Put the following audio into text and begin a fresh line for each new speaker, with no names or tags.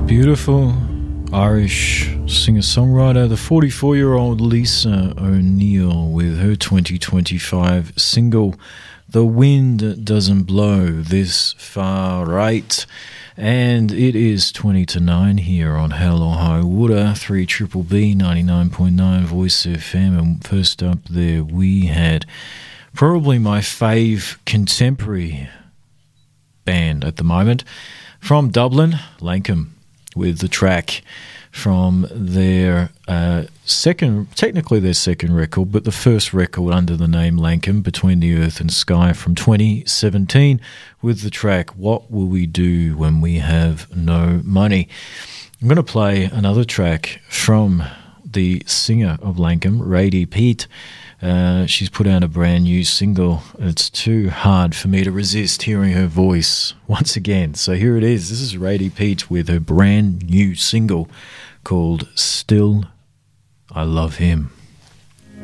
Beautiful Irish singer-songwriter, the 44-year-old Lisa O'Neill, with her 2025 single The Wind Doesn't Blow This Far Right. And it is 20 to 9 here on Hell or High Water, 3BBB 99.9 Voice FM. And first up there we had probably my fave contemporary band at the moment from Dublin, Lankum, with the track from their technically their second record, but the first record under the name Lankum, Between the Earth and Sky, from 2017, with the track What Will We Do When We Have No Money. I'm going to play another track from the singer of Lankum, Radie Peat. She's put out a brand new single. It's too hard for me to resist hearing her voice once again. So here it is. This is Radie Peat with her brand new single called Still I Love Him.